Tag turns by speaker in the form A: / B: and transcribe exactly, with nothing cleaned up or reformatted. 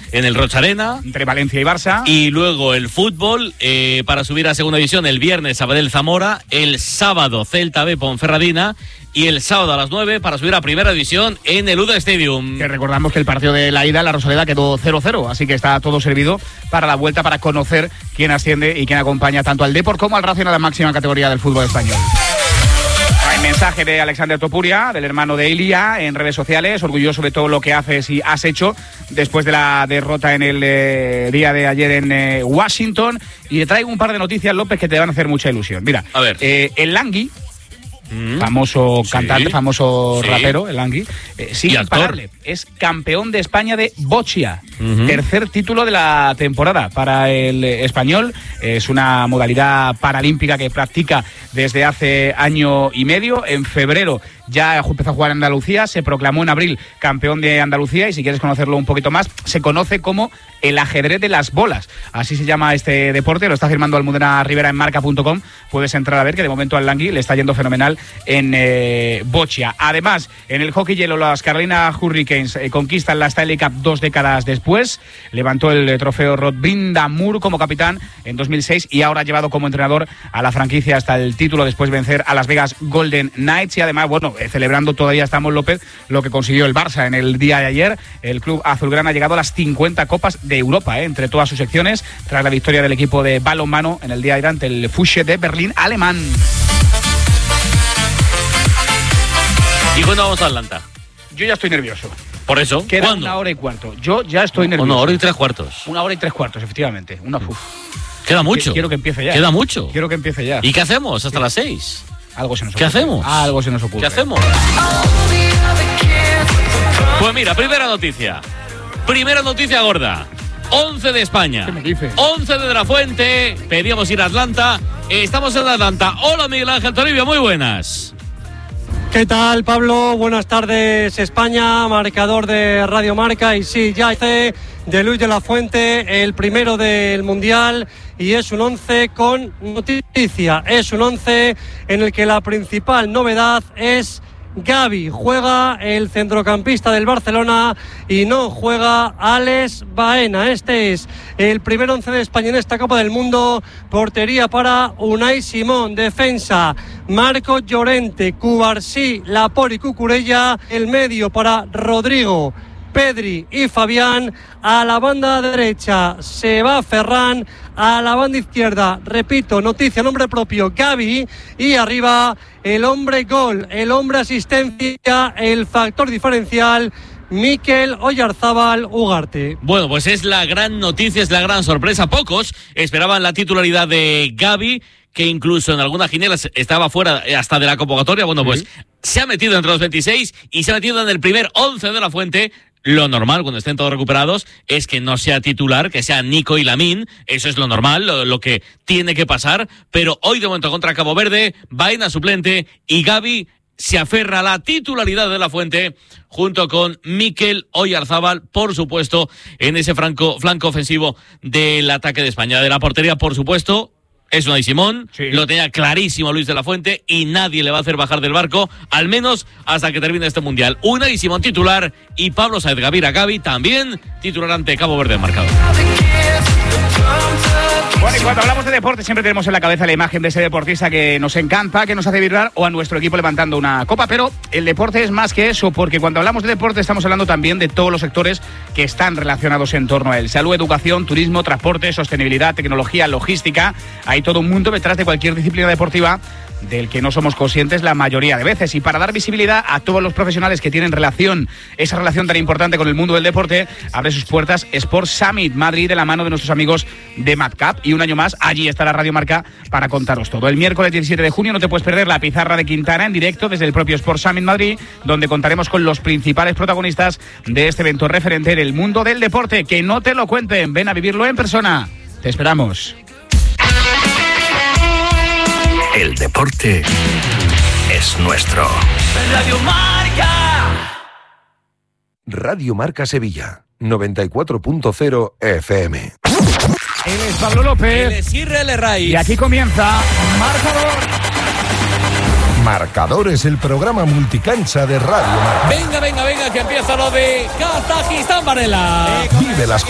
A: en el Roig Arena.
B: Entre Valencia y Barça.
A: Y luego el fútbol, eh, para subir a segunda división, el viernes Sabadell Zamora, el sábado Celta B Ponferradina y el sábado a las nueve para subir a primera división en el U D A Stadium.
B: Que recordamos que el partido de la ida, la Rosaleda, quedó cero cero, así que está todo servido para la vuelta, para conocer quién asciende y quién acompaña tanto al Depor como al Racing a la máxima categoría del fútbol español. Hay mensaje de Alexander Topuria, del hermano de Ilia, en redes sociales, orgulloso de todo lo que haces y has hecho después de la derrota en el eh, día de ayer en eh, Washington. Y te traigo un par de noticias, López, que te van a hacer mucha ilusión. Mira,
A: a ver.
B: Eh, el Langui, mm. famoso cantante, sí. famoso sí. rapero, el Langui, eh, sigue imparable. Es campeón de España de boccia. Uh-huh. Tercer título de la temporada para el español. Es una modalidad paralímpica que practica desde hace año y medio. En febrero ya empezó a jugar en Andalucía, se proclamó en abril campeón de Andalucía y si quieres conocerlo un poquito más, se conoce como el ajedrez de las bolas. Así se llama este deporte, lo está firmando Almudena Rivera en marca punto com. Puedes entrar a ver que de momento al Langui le está yendo fenomenal en eh, boccia. Además, en el hockey hielo, las Carolina Hurricanes eh, conquistan la Stanley Cup dos décadas después. Levantó el trofeo Rod Brind'Amour como capitán en dos mil seis y ahora ha llevado como entrenador a la franquicia hasta el título después de vencer a Las Vegas Golden Knights. Y además, bueno, eh, celebrando todavía estamos, López, lo que consiguió el Barça en el día de ayer. El club azulgrana ha llegado a las cincuenta copas de Europa, eh, entre todas sus secciones, tras la victoria del equipo de balonmano en el día de ayer ante el Fusche de Berlín alemán.
A: ¿Y cuándo vamos a Atlanta?
B: Yo ya estoy nervioso.
A: Por eso,
B: queda
A: ¿cuándo?
B: Una hora y cuarto. Yo ya estoy nervioso.
A: Una hora y tres cuartos.
B: Una hora y tres cuartos, efectivamente. Una uf.
A: Queda mucho.
B: Quiero que empiece ya.
A: Queda mucho.
B: Quiero que empiece ya.
A: ¿Y qué hacemos hasta sí. las seis?
B: Algo se nos
A: ocurre. ¿Qué hacemos?
B: Algo se nos ocurre.
A: ¿Qué hacemos? Pues mira, primera noticia. Primera noticia gorda. once de España.
B: ¿Qué me dices?
A: once de, de la Fuente. Pedíamos ir a Atlanta. Estamos en Atlanta. Hola, Miguel Ángel Toribio. Muy buenas.
C: ¿Qué tal, Pablo? Buenas tardes, España, marcador de Radio Marca. Y sí, ya hace de Luis de la Fuente, el primero del Mundial, y es un once con noticia. Es un once en el que la principal novedad es Gavi. Juega el centrocampista del Barcelona y no juega Alex Baena. Este es el primer once de España en esta Copa del Mundo. Portería para Unai Simón. Defensa, Marco Llorente, Cubarsí, Laporte y Cucurella. El medio para Rodrigo, Pedri y Fabián. A la banda derecha se va Ferran. A la banda izquierda, repito, noticia, nombre propio, Gavi. Y arriba el hombre gol, el hombre asistencia, el factor diferencial, Mikel Oyarzábal Ugarte.
A: Bueno, pues es la gran noticia, es la gran sorpresa. Pocos esperaban la titularidad de Gavi, que incluso en algunas ginelas estaba fuera hasta de la convocatoria. Bueno, pues sí. se ha metido entre los veintiséis y se ha metido en el primer once de la Fuente. Lo normal, cuando estén todos recuperados, es que no sea titular, que sea Nico y Lamine. Eso es lo normal, lo, lo que tiene que pasar. Pero hoy, de momento, contra Cabo Verde, Baena suplente y Gavi se aferra a la titularidad de la Fuente junto con Mikel Oyarzábal, por supuesto, en ese franco, flanco ofensivo del ataque de España. De la portería, por supuesto, es Unai Simón, sí. Lo tenía clarísimo Luis de la Fuente y nadie le va a hacer bajar del barco, al menos hasta que termine este Mundial. Unai Simón titular y Pablo Sáez Gavira Gavi también titular ante Cabo Verde en marcador.
B: Bueno, y cuando hablamos de deporte siempre tenemos en la cabeza la imagen de ese deportista que nos encanta, que nos hace vibrar, o a nuestro equipo levantando una copa, pero el deporte es más que eso, porque cuando hablamos de deporte estamos hablando también de todos los sectores que están relacionados en torno a él. Salud, educación, turismo, transporte, sostenibilidad, tecnología, logística. Hay todo un mundo detrás de cualquier disciplina deportiva del que no somos conscientes la mayoría de veces. Y para dar visibilidad a todos los profesionales que tienen relación, esa relación tan importante con el mundo del deporte, abre sus puertas Sport Summit Madrid de la mano de nuestros amigos de MadCap. Y un año más, allí estará Radio Marca para contaros todo. El miércoles diecisiete de junio no te puedes perder la pizarra de Quintana en directo desde el propio Sport Summit Madrid, donde contaremos con los principales protagonistas de este evento referente en el mundo del deporte. Que no te lo cuenten, ven a vivirlo en persona. Te esperamos.
D: El deporte es nuestro.
E: Radio Marca.
D: Radio Marca Sevilla, noventa y cuatro punto cero F M.
B: Él es Pablo López.
A: Él es Israel Herraiz.
B: Y aquí comienza Marcador.
D: Marcador es el programa multicancha de Radio Marca.
A: Venga, venga, venga, que empieza lo de Kazajistán, Varela.
D: Vive las